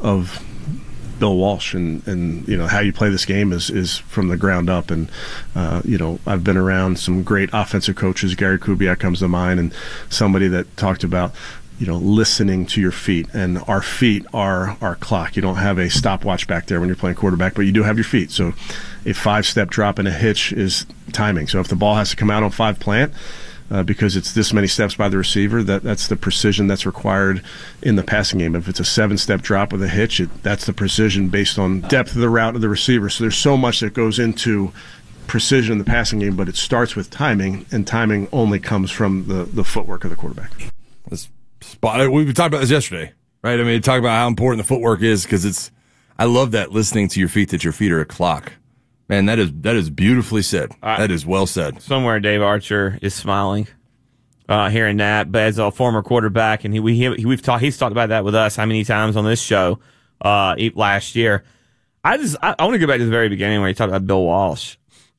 of Bill Walsh, and how you play this game is from the ground up. And I've been around some great offensive coaches. Gary Kubiak comes to mind, and somebody that talked about listening to your feet, and our feet are our clock. You don't have a stopwatch back there when you're playing quarterback, but you do have your feet. So a 5-step drop and a hitch is timing. So if the ball has to come out on 5 plant, because it's this many steps by the receiver, that's the precision that's required in the passing game. If it's a 7-step drop with a hitch, that's the precision based on depth of the route of the receiver. So there's so much that goes into precision in the passing game, but it starts with timing, and timing only comes from the footwork of the quarterback. We talked about this yesterday, right? I mean, talk about how important the footwork is, because I love that, listening to your feet, that your feet are a clock. Man, that is beautifully said. That is well said. Somewhere Dave Archer is smiling hearing that. But as a former quarterback, and he's talked about that with us how many times on this show last year. I want to go back to the very beginning where he talked about Bill Walsh.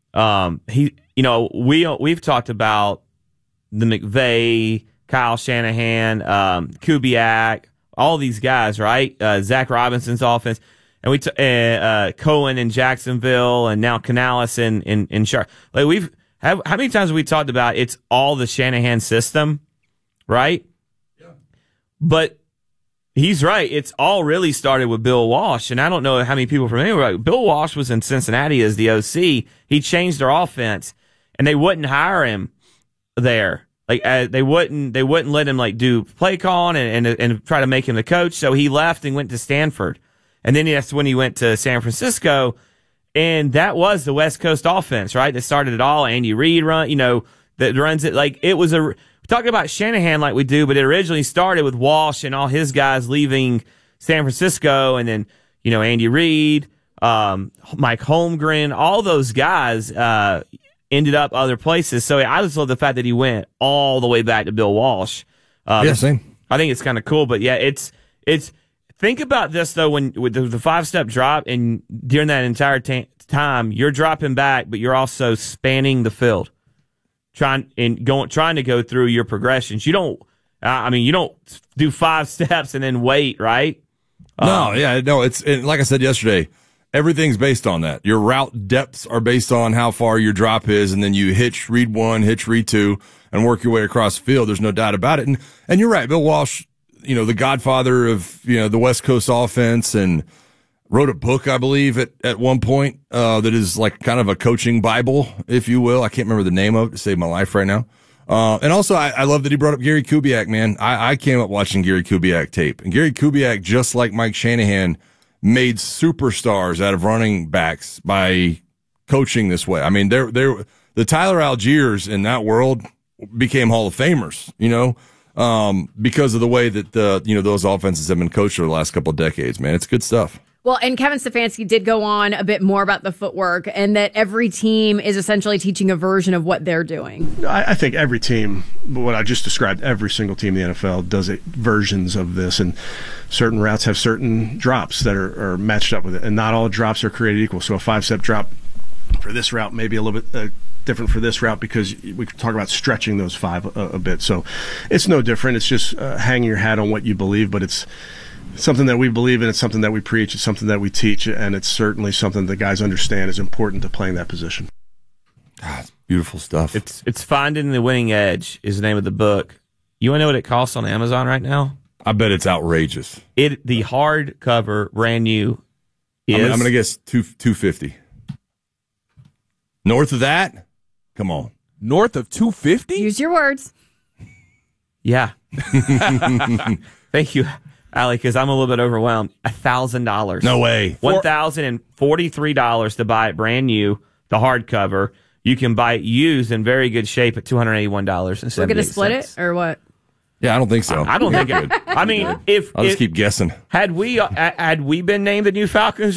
We've talked about the McVay, Kyle Shanahan, Kubiak, all these guys, right? Zach Robinson's offense. And Cohen in Jacksonville, and now Canales in Charlotte. Like how many times have we talked about it's all the Shanahan system, right? Yeah. But he's right. It's all really started with Bill Walsh, and I don't know how many people from anywhere. Bill Walsh was in Cincinnati as the OC. He changed their offense, and they wouldn't hire him there. Like they wouldn't let him do play calling and try to make him the coach. So he left and went to Stanford. And then that's when he went to San Francisco, and that was the West Coast offense, right? That started it all. Andy Reid that runs it. Like, it was talking about Shanahan like we do, but it originally started with Walsh and all his guys leaving San Francisco, and then, Andy Reid, Mike Holmgren, all those guys ended up other places. So I just love the fact that he went all the way back to Bill Walsh. Same. I think it's kind of cool, but yeah, it's. Think about this, though, with the 5-step drop, and during that entire time, you're dropping back, but you're also spanning the field, trying to go through your progressions. You don't do 5 steps and then wait, right? It's like I said yesterday, everything's based on that. Your route depths are based on how far your drop is, and then you hitch, read 1, hitch, read 2, and work your way across the field. There's no doubt about it. And you're right, Bill Walsh, the godfather of, the West Coast offense, and wrote a book, I believe, at one point, that is like kind of a coaching Bible, if you will. I can't remember the name of it to save my life right now. And also I love that he brought up Gary Kubiak, man. I came up watching Gary Kubiak tape, and Gary Kubiak, just like Mike Shanahan, made superstars out of running backs by coaching this way. I mean, the Tyler Algiers in that world became Hall of Famers, because of the way that those offenses have been coached over the last couple of decades, man. It's good stuff. Well, and Kevin Stefanski did go on a bit more about the footwork, and that every team is essentially teaching a version of what they're doing. I think every team, what I just described, every single team in the NFL does versions of this, and certain routes have certain drops that are matched up with it, and not all drops are created equal. So a 5-step drop for this route may be a little bit different for this route, because we talk about stretching those 5 a bit. So it's no different. It's just hanging your hat on what you believe, but it's something that we believe in. It's something that we preach. It's something that we teach, and it's certainly something that guys understand is important to playing that position. It's beautiful stuff. It's Finding the Winning Edge is the name of the book. You want to know what it costs on Amazon right now? I bet it's outrageous. The hardcover, brand new, is I'm going to guess $250. North of that? Come on. North of $250? Use your words. Yeah. Thank you, Allie, because I'm a little bit overwhelmed. $1,000. No way. $1,043 to buy it brand new, the hardcover. You can buy it used in very good shape at $281.78. We're going to split it, or what? Yeah, I don't think so. I don't think it. I mean, I'll just keep guessing. Had we been named the new Falcons